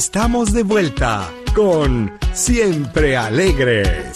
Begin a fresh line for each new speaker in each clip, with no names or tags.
Estamos de vuelta con Siempre Alegres.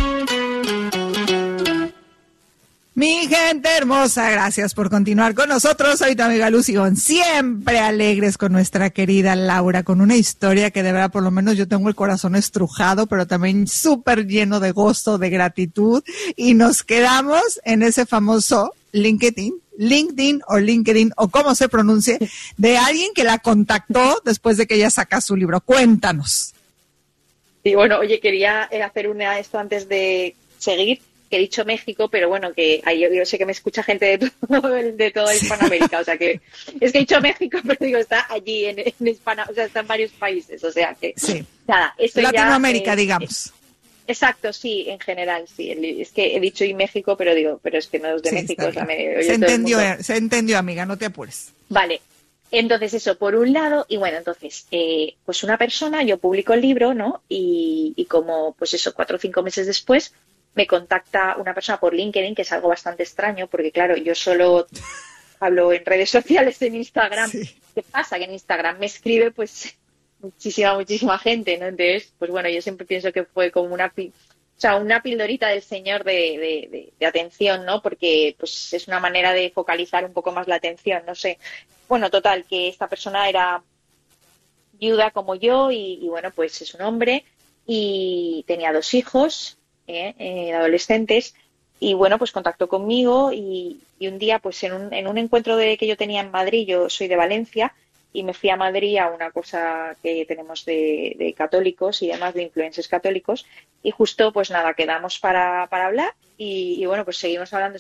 Mi gente hermosa, gracias por continuar con nosotros. Soy tu amiga Lucy Gon, siempre alegres con nuestra querida Laura, con una historia que de verdad, por lo menos yo tengo el corazón estrujado, pero también súper lleno de gozo, de gratitud. Y nos quedamos en ese famoso LinkedIn o como se pronuncie, de alguien que la contactó después de que ella saca su libro. Cuéntanos.
Sí, bueno, oye, quería hacer esto antes de seguir, que he dicho México, pero bueno, que yo sé que me escucha gente de toda Hispanoamérica, o sea que es que he dicho México, pero digo, está allí en Hispanoamérica, o sea, está en varios países, o sea que
sí.
Nada, esto
Latinoamérica, digamos.
Exacto, sí, en general, sí. Es que he dicho y México, pero es que no es de
sí,
México. O sea,
se entendió, amiga, no te apures.
Vale, entonces eso, por un lado, y bueno, entonces, pues una persona, yo publico el libro, ¿no? Y como, pues eso, 4 o 5 meses después, me contacta una persona por LinkedIn, que es algo bastante extraño, porque claro, yo solo hablo en redes sociales, en Instagram. Sí. ¿Qué pasa? Que en Instagram me escribe, pues, muchísima gente, ¿no? Entonces, pues bueno, yo siempre pienso que fue como una pildorita del Señor de atención, ¿no? Porque, pues, es una manera de focalizar un poco más la atención, no sé. Bueno, total, que esta persona era viuda como yo y bueno, pues es un hombre y tenía 2 hijos, adolescentes, y bueno, pues contactó conmigo y un día, pues en un encuentro que yo tenía en Madrid, yo soy de Valencia, y me fui a Madrid a una cosa que tenemos de católicos y demás, de influencers católicos, y justo, pues nada, quedamos para hablar y bueno, pues seguimos hablando.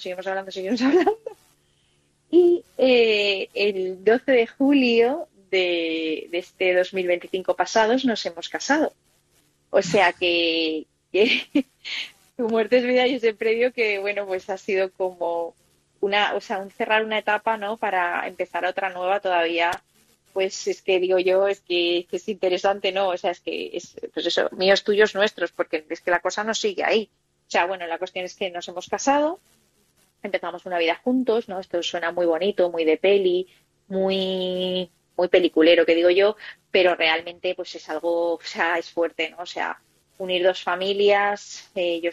Y el 12 de julio de este 2025 pasados nos hemos casado. O sea que tu muerte es vida. Yo siempre digo que, bueno, pues ha sido como un cerrar una etapa, ¿no? Para empezar otra nueva todavía. Pues es que digo yo, es que es interesante, ¿no? O sea, es que es, pues eso, míos, tuyos, nuestros, porque es que la cosa no sigue ahí. O sea, bueno, la cuestión es que nos hemos casado, empezamos una vida juntos, ¿no? Esto suena muy bonito, muy de peli, muy peliculero, que digo yo, pero realmente pues es algo, o sea, es fuerte, ¿no? O sea, unir 2 familias,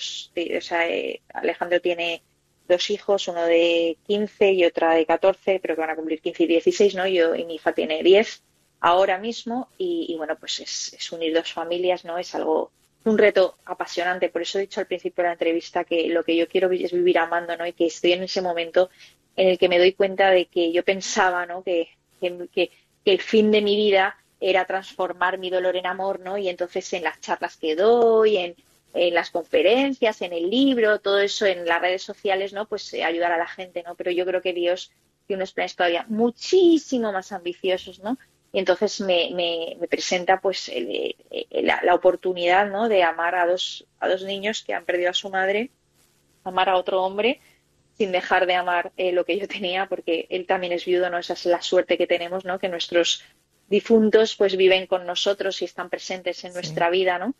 Alejandro tiene 2 hijos, uno de 15 y otra de 14, pero que van a cumplir 15 y 16, ¿no? Yo y mi hija tiene 10 ahora mismo y bueno, pues es unir 2 familias, ¿no? Es un reto apasionante. Por eso he dicho al principio de la entrevista que lo que yo quiero es vivir amando, ¿no? Y que estoy en ese momento en el que me doy cuenta de que yo pensaba, ¿no? Que el fin de mi vida era transformar mi dolor en amor, ¿no? Y entonces en las charlas que doy, en las conferencias, en el libro, todo eso, en las redes sociales, ¿no? Pues ayudar a la gente, ¿no? Pero yo creo que Dios tiene unos planes todavía muchísimo más ambiciosos, ¿no? Y entonces me presenta pues la oportunidad, ¿no? De amar a dos niños que han perdido a su madre, amar a otro hombre sin dejar de amar lo que yo tenía, porque él también es viudo, ¿no? Esa es la suerte que tenemos, ¿no? Que nuestros difuntos pues viven con nosotros y están presentes en nuestra vida, ¿no?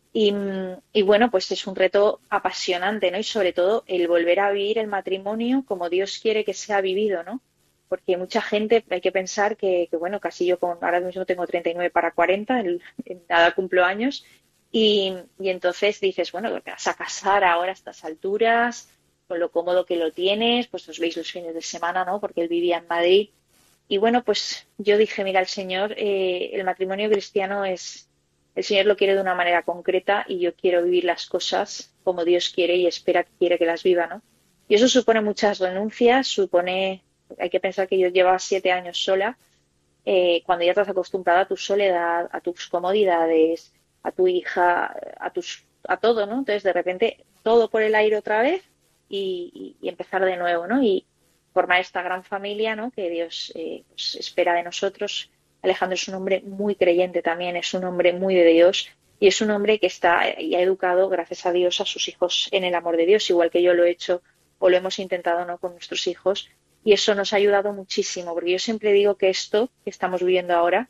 Y bueno, pues es un reto apasionante, ¿no? Y sobre todo el volver a vivir el matrimonio como Dios quiere que sea vivido, ¿no? Porque mucha gente, hay que pensar que bueno, casi yo ahora mismo tengo 39 para 40, en nada cumplo años, y entonces dices, bueno, te vas a casar ahora a estas alturas, con lo cómodo que lo tienes, pues os veis los fines de semana, ¿no? Porque él vivía en Madrid. Y bueno, pues yo dije, mira, el Señor, el matrimonio cristiano el Señor lo quiere de una manera concreta y yo quiero vivir las cosas como Dios quiere y quiere que las viva, ¿no? Y eso supone muchas renuncias, hay que pensar que yo llevaba 7 años sola, cuando ya estás acostumbrada a tu soledad, a tus comodidades, a tu hija, a todo, ¿no? Entonces, de repente, todo por el aire otra vez y empezar de nuevo, ¿no? Y formar esta gran familia, ¿no? Que Dios pues espera de nosotros. Alejandro es un hombre muy creyente también, es un hombre muy de Dios y es un hombre que está y ha educado, gracias a Dios, a sus hijos en el amor de Dios, igual que yo lo he hecho o lo hemos intentado, ¿no? Con nuestros hijos. Y eso nos ha ayudado muchísimo, porque yo siempre digo que esto que estamos viviendo ahora,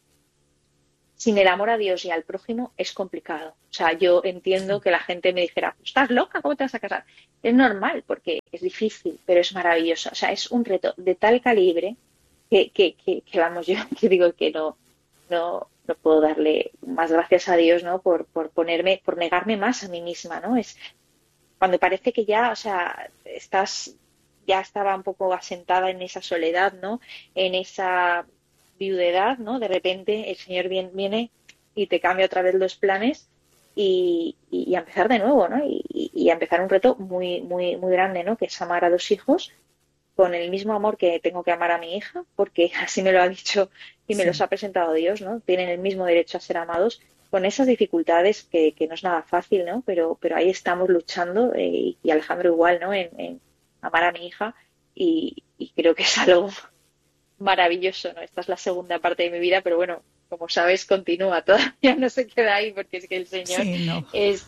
sin el amor a Dios y al prójimo, es complicado. O sea, yo entiendo que la gente me dijera, ¿estás loca? ¿Cómo te vas a casar? Es normal, porque es difícil, pero es maravilloso. O sea, es un reto de tal calibre que vamos, yo que digo que no no puedo darle más gracias a Dios, ¿no? Por negarme más a mí misma, ¿no? Es cuando parece que ya, o sea, ya estaba un poco asentada en esa soledad, ¿no? En esa viudedad, ¿no? De repente el Señor viene y te cambia otra vez los planes y a empezar de nuevo, ¿no? Y a empezar un reto muy, muy, muy grande, ¿no? Que es amar a 2 hijos con el mismo amor que tengo que amar a mi hija, porque así me lo ha dicho y me los ha presentado Dios, ¿no? Tienen el mismo derecho a ser amados con esas dificultades que no es nada fácil, ¿no? Pero ahí estamos luchando y Alejandro igual, ¿no? En amar a mi hija y creo que es algo maravilloso, ¿no? Esta es la segunda parte de mi vida, pero bueno, como sabes, continúa, todavía no se queda ahí porque es que el Señor
Sí, no.
es...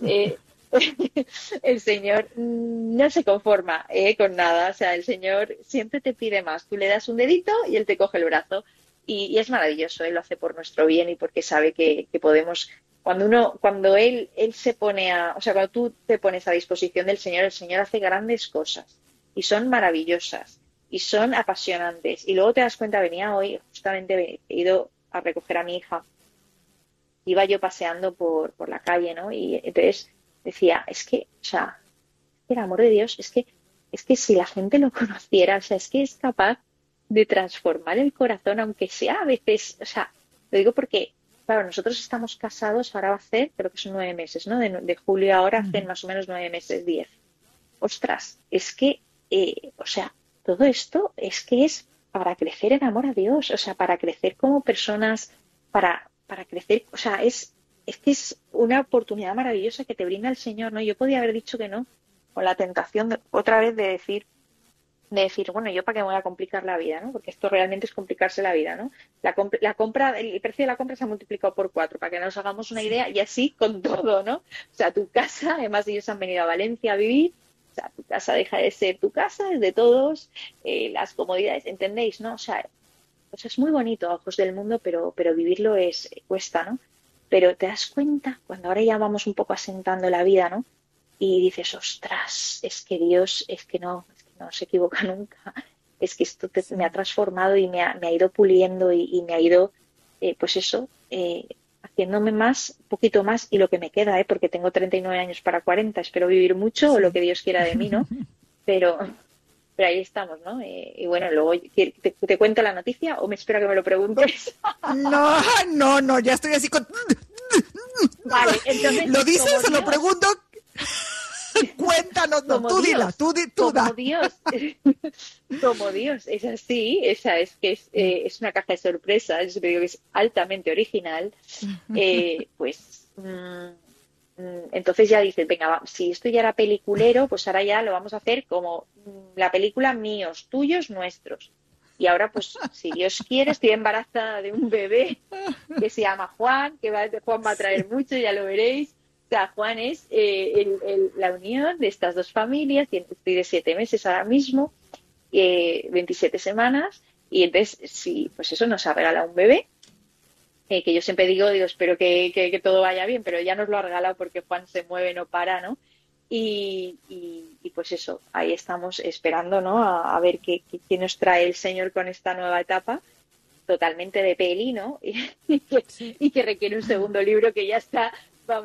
el Señor no se conforma con nada, o sea, el Señor siempre te pide más. Tú le das un dedito y Él te coge el brazo y es maravilloso, Él lo hace por nuestro bien y porque sabe que podemos, cuando Él se pone o sea, cuando tú te pones a disposición del Señor, el Señor hace grandes cosas y son maravillosas y son apasionantes. Y luego te das cuenta, venía hoy, justamente he ido a recoger a mi hija, iba yo paseando por la calle, ¿no? Y entonces decía, es que, o sea, el amor de Dios, es que si la gente lo conociera, o sea, es que es capaz de transformar el corazón, aunque sea a veces, o sea, lo digo porque, claro, nosotros estamos casados, ahora va a hacer, creo que son 9 meses, ¿no? De julio a ahora hacen más o menos 9 meses, 10. Ostras, es que, o sea, todo esto es que es para crecer en amor a Dios, o sea, para crecer como personas, para crecer, o sea, es que es una oportunidad maravillosa que te brinda el Señor, ¿no? Yo podía haber dicho que no, con la tentación otra vez de decir, bueno, yo para qué me voy a complicar la vida, ¿no? Porque esto realmente es complicarse la vida, ¿no? La compra, el precio de la compra se ha multiplicado por 4, para que nos hagamos una idea, y así con todo, ¿no? O sea, tu casa, además ellos han venido a Valencia a vivir, o sea, tu casa deja de ser tu casa, es de todos, las comodidades, ¿entendéis, no? O sea, pues es muy bonito a ojos del mundo, pero vivirlo cuesta, ¿no? Pero te das cuenta, cuando ahora ya vamos un poco asentando la vida, ¿no? Y dices, ostras, es que Dios, es que no se equivoca nunca. Es que esto me ha transformado y me ha ido puliendo y me ha ido, pues eso, haciéndome más, un poquito más, y lo que me queda, porque tengo 39 años para 40, espero vivir mucho, o lo que Dios quiera de mí, ¿no? Pero ahí estamos, ¿no? Y bueno, luego te cuento la noticia o me espero que me lo preguntes.
No, ya estoy así con...
Vale, entonces...
¿Lo dices? ¿Se lo
Dios,
pregunto? Cuéntanos, no, tú dila, tú da.
Dios, como Dios, es así, esa es que es una caja de sorpresas, yo te digo que es altamente original, pues... entonces ya dices, venga, si esto ya era peliculero, pues ahora ya lo vamos a hacer como la película míos, tuyos, nuestros. Y ahora, pues, si Dios quiere, estoy embarazada de un bebé que se llama Juan, Juan va a traer mucho, ya lo veréis. O sea, Juan es la unión de estas dos familias, estoy de 7 meses ahora mismo, 27 semanas, y entonces, sí, pues eso nos ha regalado un bebé. Que yo siempre digo, espero que todo vaya bien, pero ya nos lo ha regalado porque Juan se mueve, no para, ¿no? Y pues eso, ahí estamos esperando, ¿no? A ver qué nos trae el Señor con esta nueva etapa, totalmente de peli, ¿no? Y que requiere un segundo libro que ya está,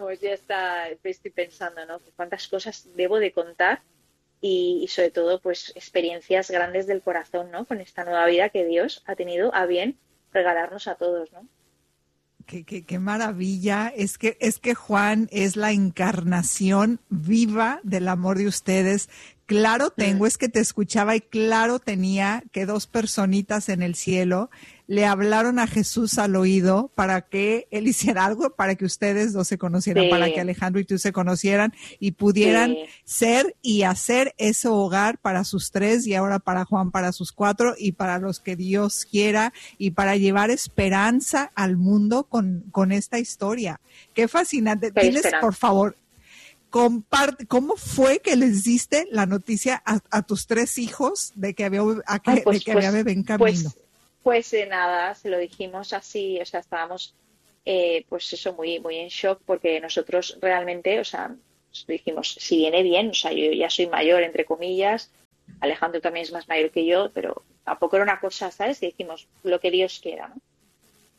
estoy pensando, ¿no? Cuántas cosas debo de contar y sobre todo, pues, experiencias grandes del corazón, ¿no? Con esta nueva vida que Dios ha tenido a bien regalarnos a todos, ¿no?
Qué maravilla. Es que Juan es la encarnación viva del amor de ustedes. Claro tengo, es que te escuchaba y claro tenía que 2 personitas en el cielo le hablaron a Jesús al oído para que él hiciera algo, para que ustedes 2 se conocieran,
Sí.
para que Alejandro y tú se conocieran y pudieran ser y hacer ese hogar para sus 3 y ahora para Juan, para sus 4 y para los que Dios quiera y para llevar esperanza al mundo con esta historia. Qué fascinante. Diles, por favor, comparte, ¿cómo fue que les diste la noticia a tus 3 hijos de que había bebé en camino?
Pues nada, se lo dijimos así, o sea, estábamos pues eso, muy, muy en shock, porque nosotros realmente, o sea, dijimos, si viene bien, o sea, yo ya soy mayor, entre comillas, Alejandro también es más mayor que yo, pero tampoco era una cosa, ¿sabes? Que dijimos, lo que Dios quiera, ¿no?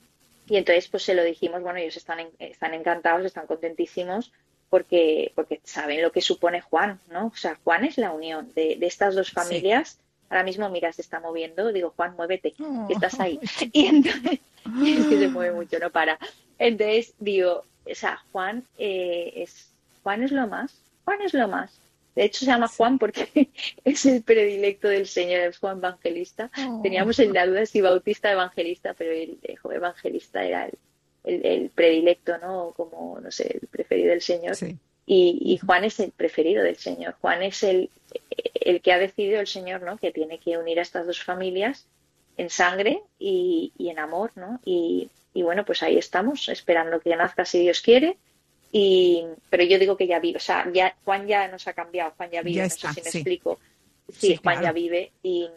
Y entonces pues se lo dijimos, bueno, ellos están encantados, están contentísimos porque saben lo que supone Juan, ¿no? O sea, Juan es la unión de estas dos familias. Sí. Ahora mismo, mira, se está moviendo, digo, Juan, muévete, que estás ahí. Y entonces, es que se mueve mucho, no para. Entonces digo, o sea, Juan es lo más, Juan es lo más. De hecho, se llama Juan porque es el predilecto del Señor, es Juan Evangelista. Teníamos la duda si Bautista Evangelista, pero el Evangelista era el predilecto, ¿no? Como, no sé, el preferido del Señor. Sí. Y Juan es el preferido del Señor. Juan es el que ha decidido el Señor, ¿no? Que tiene que unir a estas dos familias en sangre y en amor, ¿no? Y bueno, pues ahí estamos, esperando que nazca si Dios quiere. Pero yo digo que ya vive, o sea, Juan ya nos ha cambiado, Juan ya vive, ya está, no sé si me explico. Sí, Juan claro. Ya vive y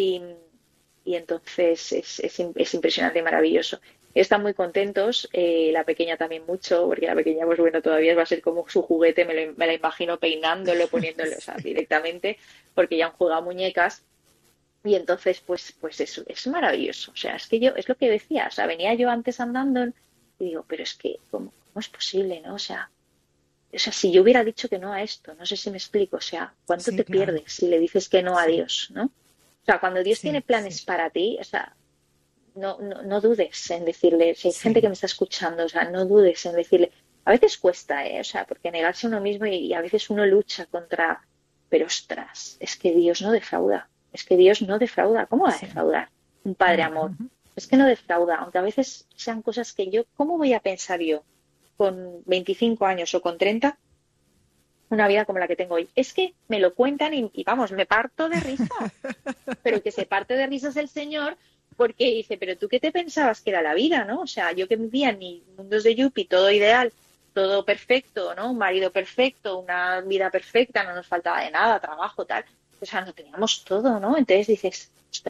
entonces es impresionante y maravilloso. Están muy contentos, la pequeña también mucho, porque la pequeña, pues bueno, todavía va a ser como su juguete, me la imagino peinándolo, poniéndolo, o sea, directamente, porque ya han jugado muñecas. Y entonces, pues eso es maravilloso. O sea, es que es lo que decía, o sea, venía yo antes andando y digo, pero es que, ¿cómo es posible, no? O sea, si yo hubiera dicho que no a esto, no sé si me explico, o sea, ¿cuánto te pierdes si le dices que no a Dios, no? O sea, cuando Dios tiene planes para ti, o sea, no dudes en decirle, si hay gente que me está escuchando, o sea, no dudes en decirle, a veces cuesta, o sea, porque negarse a uno mismo y a veces uno lucha contra, pero ostras, es que Dios no defrauda, ¿cómo va a defraudar? Un padre amor, es que no defrauda, aunque a veces sean cosas que ¿cómo voy a pensar yo con 25 años o con 30 una vida como la que tengo hoy? Es que me lo cuentan y vamos, me parto de risa, pero que se parte de risas el Señor. Porque dice, pero tú qué te pensabas que era la vida, ¿no? O sea, yo que vivía en mis mundos de Yuppie, todo ideal, todo perfecto, ¿no? Un marido perfecto, una vida perfecta, no nos faltaba de nada, trabajo, tal. O sea, no teníamos todo, ¿no? Entonces dices,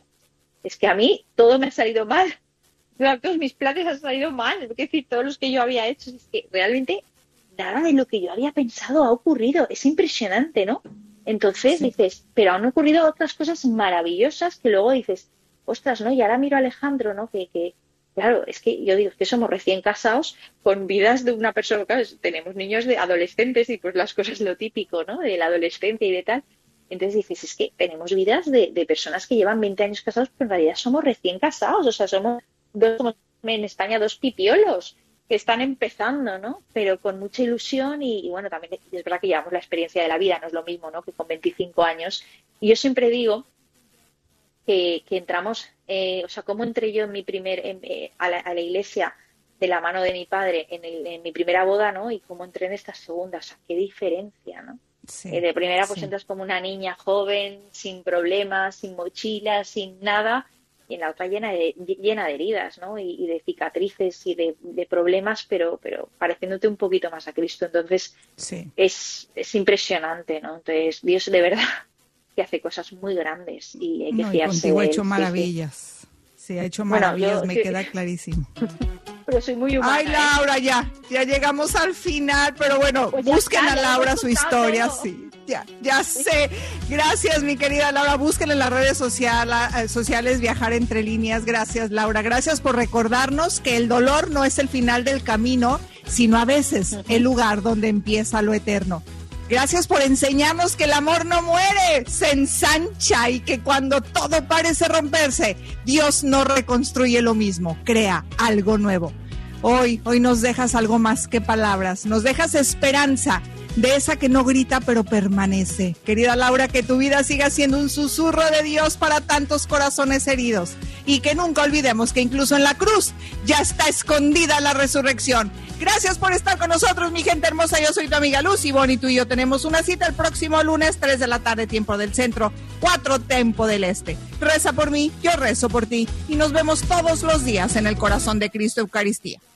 es que a mí todo me ha salido mal. Todos mis planes han salido mal. Es decir, todos los que yo había hecho, es que realmente nada de lo que yo había pensado ha ocurrido. Es impresionante, ¿no? Entonces dices, pero han ocurrido otras cosas maravillosas que luego dices, ostras, ¿no? Y ahora miro a Alejandro, ¿no? Que claro, es que yo digo que somos recién casados con vidas de una persona, claro, tenemos niños de adolescentes y pues las cosas lo típico, ¿no? De la adolescencia y de tal. Entonces dices, es que tenemos vidas de personas que llevan 20 años casados, pero en realidad somos recién casados, o sea, somos en España dos pipiolos que están empezando, ¿no? Pero con mucha ilusión y bueno, también es verdad que llevamos la experiencia de la vida, no es lo mismo, ¿no? Que con 25 años. Y yo siempre digo que entramos, o sea, cómo entré yo en a la iglesia de la mano de mi padre en mi primera boda, ¿no? Y cómo entré en esta segunda, o sea, qué diferencia, ¿no? Sí, de primera pues entras como una niña joven, sin problemas, sin mochilas, sin nada, y en la otra llena de heridas, ¿no? Y de cicatrices y de problemas, pero pareciéndote un poquito más a Cristo. Entonces es impresionante, ¿no? Entonces Dios de verdad que hace cosas muy grandes y hay que fiarse
contigo ha hecho maravillas. Sí, ha hecho maravillas, bueno, me queda clarísimo.
Pero soy muy humana.
Ay, Laura, ya llegamos al final, pero bueno, pues busquen a Laura su historia, sí. Ya sé. Gracias, mi querida Laura. Busquen en las redes sociales Viajar Entre Líneas. Gracias, Laura. Gracias por recordarnos que el dolor no es el final del camino, sino a veces el lugar donde empieza lo eterno. Gracias por enseñarnos que el amor no muere, se ensancha y que cuando todo parece romperse, Dios no reconstruye lo mismo, crea algo nuevo. Hoy nos dejas algo más que palabras, nos dejas esperanza de esa que no grita pero permanece. Querida Laura, que tu vida siga siendo un susurro de Dios para tantos corazones heridos y que nunca olvidemos que incluso en la cruz ya está escondida la resurrección. Gracias por estar con nosotros, mi gente hermosa. Yo soy tu amiga Luz Ivonne y tú y yo tenemos una cita el próximo lunes, 3 de la tarde, tiempo del centro, 4 tiempo del este. Reza por mí, yo rezo por ti y nos vemos todos los días en el corazón de Cristo Eucaristía.